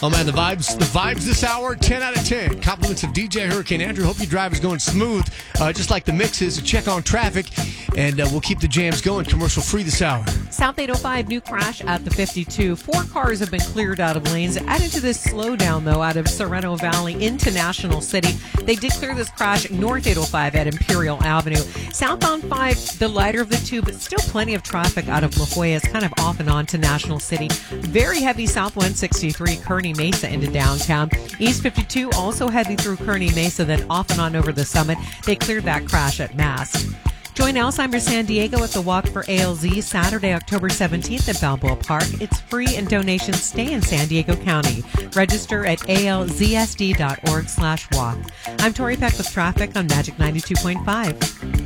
Oh, man, the vibes this hour, 10 out of 10. Compliments of DJ Hurricane Andrew. Hope your drive is going smooth, just like the mixes. Check on traffic, and we'll keep the jams going commercial-free this hour. South 805, new crash at the 52. 4 cars have been cleared out of lanes. Added to this slowdown, though, out of Sorrento Valley into National City. They did clear this crash north 805 at Imperial Avenue. Southbound 5, the lighter of the two, but still plenty of traffic out of La Jolla. It's kind of off and on to National City. Very heavy south 163, Kearney Mesa into downtown. East 52 also heavy through Kearney Mesa, then off and on over the Summit. They cleared that crash at Mast. Join Alzheimer's San Diego at the Walk for ALZ Saturday, October 17th at Balboa Park. It's free and donations stay in San Diego County. Register at alzsd.org/walk. I'm Tori Peck with traffic on Magic 92.5.